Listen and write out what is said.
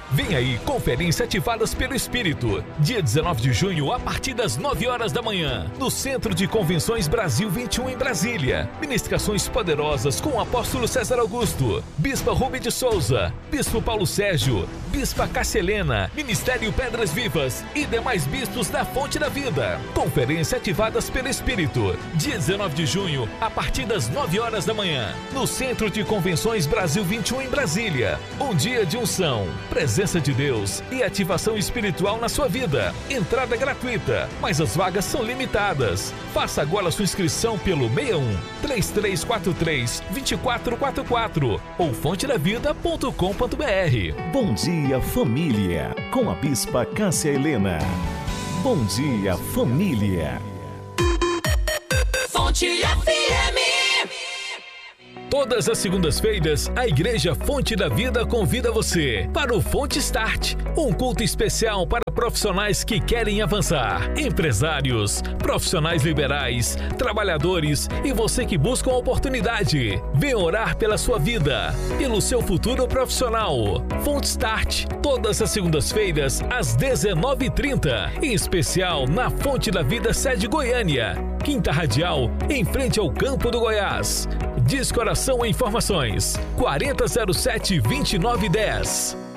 Vem aí, Conferência Ativadas pelo Espírito. Dia 19 de junho, a partir das 9 horas da manhã, no Centro de Convenções Brasil 21 em Brasília. Ministrações poderosas com o apóstolo César Augusto, Bispa Rubem de Souza, Bispo Paulo Sérgio, Bispa Cássia Helena, Ministério Pedras Vivas e demais bispos da Fonte da Vida. Conferência Ativadas pelo Espírito. Dia 19 de junho, a partir das 9 horas da manhã, no Centro de Convenções Brasil 21 em Brasília. Um dia de unção, presença de Deus e ativação espiritual na sua vida. Entrada gratuita, mas as vagas são limitadas. Faça agora sua inscrição pelo 61 3343 2444 ou fontedavida.com.br. Bom dia, família, com a Bispa Cássia Helena. Bom dia, família. Fonte FM. Todas as segundas-feiras, a Igreja Fonte da Vida convida você para o Fonte Start, um culto especial para profissionais que querem avançar, empresários, profissionais liberais, trabalhadores e você que busca uma oportunidade. Venha orar pela sua vida, pelo seu futuro profissional. Fonte Start, todas as segundas-feiras, às 19h30, em especial na Fonte da Vida, sede Goiânia, Quinta Radial, em frente ao Campo do Goiás. Discoração e informações 4007-2910.